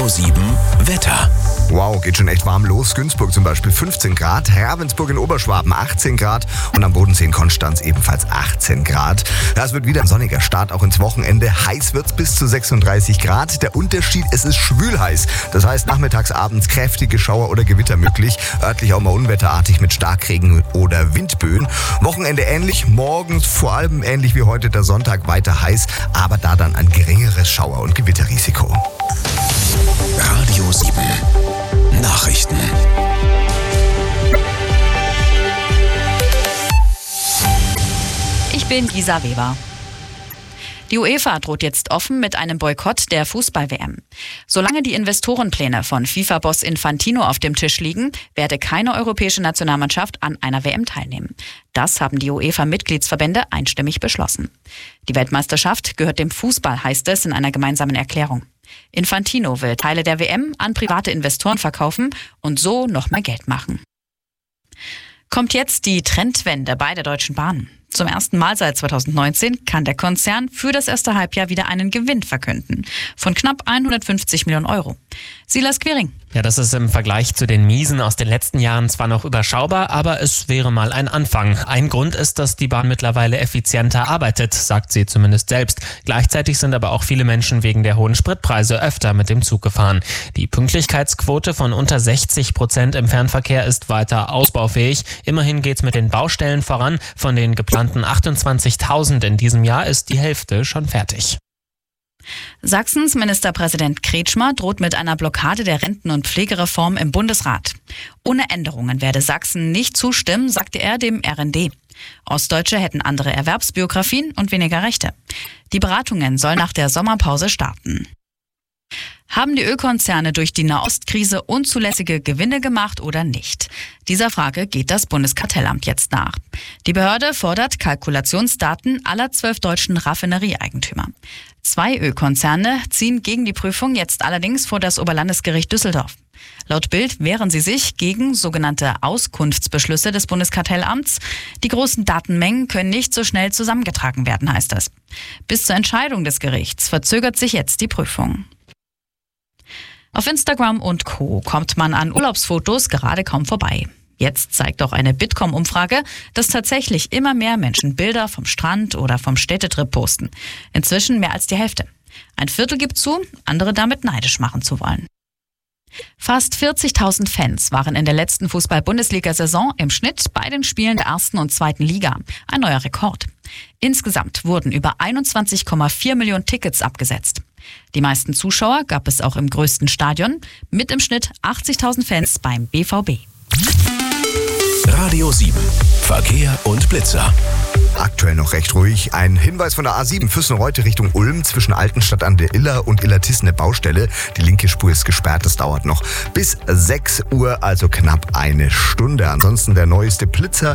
Radio 7 Wetter. Wow, geht schon echt warm los. Günzburg zum Beispiel 15 Grad, Ravensburg in Oberschwaben 18 Grad und am Bodensee in Konstanz ebenfalls 18 Grad. Es wird wieder ein sonniger Start, auch ins Wochenende. Heiß wird's bis zu 36 Grad. Der Unterschied, es ist schwül heiß. Das heißt, nachmittags, abends kräftige Schauer oder Gewitter möglich. Örtlich auch mal unwetterartig mit Starkregen oder Windböen. Wochenende ähnlich, morgens vor allem ähnlich wie heute der Sonntag weiter heiß, aber da dann ein geringeres Schauer- und Gewitterrisiko. Radio 7 Nachrichten. Ich bin Gisa Weber. Die UEFA droht jetzt offen mit einem Boykott der Fußball-WM. Solange die Investorenpläne von FIFA-Boss Infantino auf dem Tisch liegen, werde keine europäische Nationalmannschaft an einer WM teilnehmen. Das haben die UEFA-Mitgliedsverbände einstimmig beschlossen. Die Weltmeisterschaft gehört dem Fußball, heißt es in einer gemeinsamen Erklärung. Infantino will Teile der WM an private Investoren verkaufen und so noch mehr Geld machen. Kommt jetzt die Trendwende bei der Deutschen Bahn. Zum ersten Mal seit 2019 kann der Konzern für das erste Halbjahr wieder einen Gewinn verkünden von knapp 150 Millionen Euro. Silas Quiring. Ja, das ist im Vergleich zu den Miesen aus den letzten Jahren zwar noch überschaubar, aber es wäre mal ein Anfang. Ein Grund ist, dass die Bahn mittlerweile effizienter arbeitet, sagt sie zumindest selbst. Gleichzeitig sind aber auch viele Menschen wegen der hohen Spritpreise öfter mit dem Zug gefahren. Die Pünktlichkeitsquote von unter 60% im Fernverkehr ist weiter ausbaufähig. Immerhin geht's mit den Baustellen voran. Von den geplanten 28.000 in diesem Jahr ist die Hälfte schon fertig. Sachsens Ministerpräsident Kretschmer droht mit einer Blockade der Renten- und Pflegereform im Bundesrat. Ohne Änderungen werde Sachsen nicht zustimmen, sagte er dem RND. Ostdeutsche hätten andere Erwerbsbiografien und weniger Rechte. Die Beratungen sollen nach der Sommerpause starten. Haben die Ölkonzerne durch die Nahostkrise unzulässige Gewinne gemacht oder nicht? Dieser Frage geht das Bundeskartellamt jetzt nach. Die Behörde fordert Kalkulationsdaten aller 12 deutschen Raffinerieeigentümer. 2 Ölkonzerne ziehen gegen die Prüfung jetzt allerdings vor das Oberlandesgericht Düsseldorf. Laut Bild wehren sie sich gegen sogenannte Auskunftsbeschlüsse des Bundeskartellamts. Die großen Datenmengen können nicht so schnell zusammengetragen werden, heißt es. Bis zur Entscheidung des Gerichts verzögert sich jetzt die Prüfung. Auf Instagram und Co. kommt man an Urlaubsfotos gerade kaum vorbei. Jetzt zeigt auch eine Bitkom-Umfrage, dass tatsächlich immer mehr Menschen Bilder vom Strand oder vom Städtetrip posten. Inzwischen mehr als die Hälfte. Ein Viertel gibt zu, andere damit neidisch machen zu wollen. Fast 40.000 Fans waren in der letzten Fußball-Bundesliga-Saison im Schnitt bei den Spielen der 1. und 2. Liga. Ein neuer Rekord. Insgesamt wurden über 21,4 Millionen Tickets abgesetzt. Die meisten Zuschauer gab es auch im größten Stadion, mit im Schnitt 80.000 Fans beim BVB. Radio 7 Verkehr und Blitzer. Aktuell noch recht ruhig. Ein Hinweis von der A7 Füssen-Reute Richtung Ulm zwischen Altenstadt an der Iller und Illertissen eine Baustelle. Die linke Spur ist gesperrt, das dauert noch bis 6 Uhr, also knapp eine Stunde. Ansonsten der neueste Blitzer